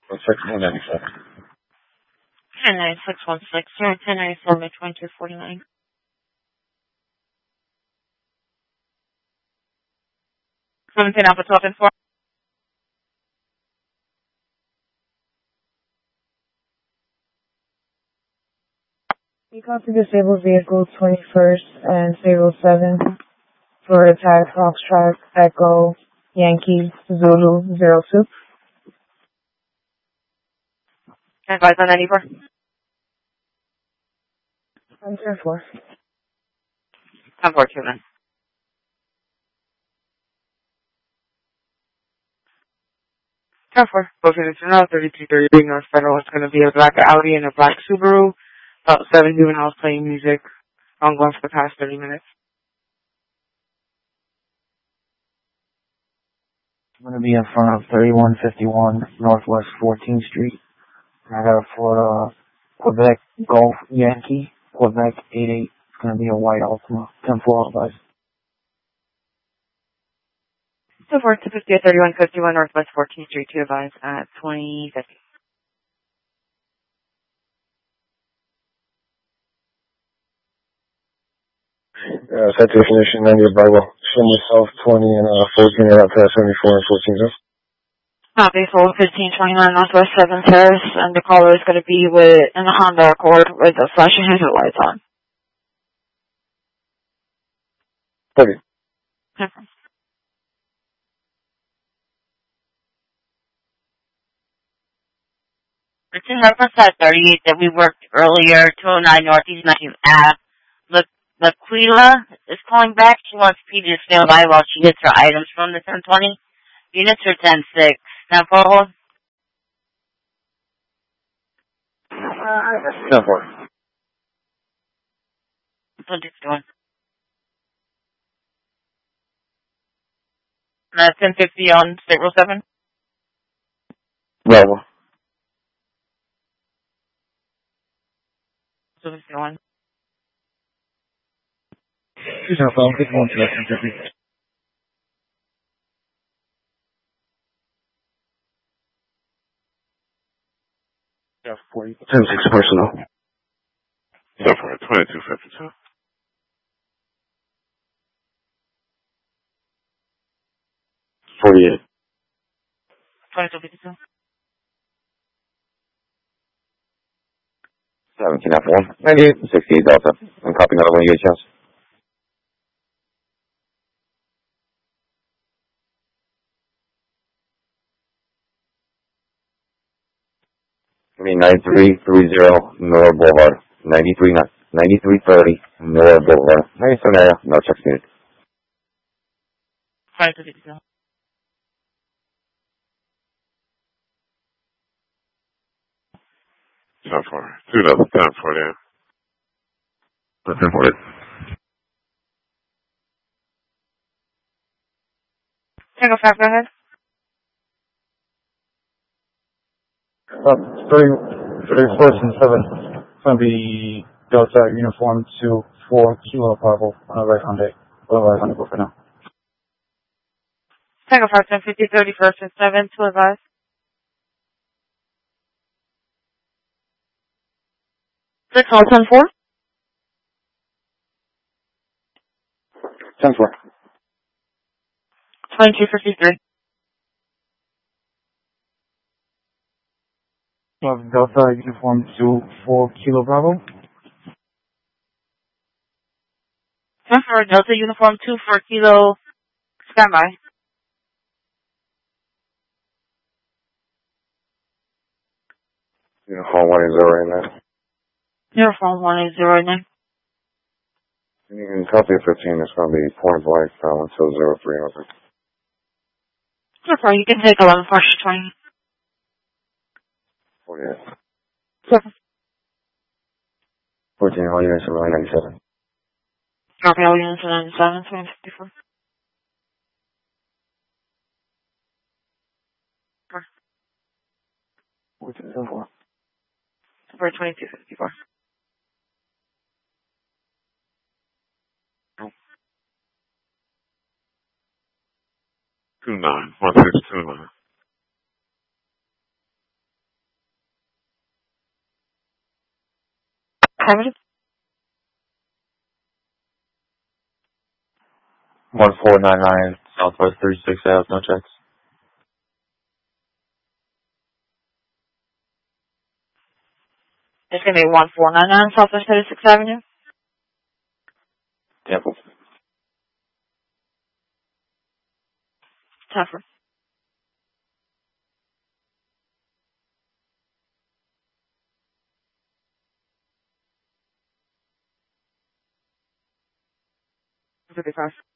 16197. 10616, 1094 by 2249. Something Alpha 12 and 4. You copy disabled vehicle 21st and 07 for attack Foxtrot Echo Yankee Zulu 02. Advise on 94. I'm 10-4. 10-4, 2 then. For both units are now 3330 North Federal. It's going to be a black Audi and a black Subaru. About 7 juveniles playing music. Ongoing for the past 30 minutes. I'm going to be in front of 3151 Northwest 14th Street. I got a Florida Quebec Golf Yankee, Quebec 88. It's going to be a white Altima. 10-4 advice. 2-4 to 50 at 3151 Northwest 14th Street to advise at 2050. Citation 90 Bible. Show myself 20 and 14 and up past 74 and 14 zone. Copy, full 1529 Northwest 7th Terrace, and the caller is going to be in the Honda Accord with the flashing hazard lights on. 30. Okay. It's in reference to 38 that we worked earlier, 209 Northeast 19th Ave. Laquila is calling back. She wants P to stay by while she gets her items from the 1020. Units are 10-6. Now, hold. 10-4. What is doing? That's 1050 on State Road 7. Bravo. So it's going. 2-10-5. Get going to that 1050. Yeah, 40. 10-6 personal. So for 2252. 48. 2252. 17 F1. 98. 68 Delta. I'm copying another one of UHS. I mean, 9330 Nora Boulevard. 9330 Nora Boulevard. 97 area. No checks needed. 2252. So for 1040. 10-4. Tango 5, go ahead. 31st and 7th. It's going to be Delta Uniform 2-4 Kilo Bravo on the right Hyundai. Otherwise, I'm going to go for now. Tango 5, 1050, 31st and 7th to advise. Six all 10-4. 10-4. 2253. Delta Uniform 2-4 Kilo Bravo. 10-4, Delta Uniform 2 for Kilo. Standby. Uniform 180 Uniform 180 You can copy 15. It's going to be point blank until 03. Okay. So you can take 11 partial 20. 48. 7. 14, all units are 97. Copy all units are 97, 2054. 14-4. For 2254. Oh. 29 1629. Avenue? 1499 Southwest 36 Ave, no checks. It's going to be 1499 Southwest 36th Avenue. Tampa. Tougher. Okay, fast.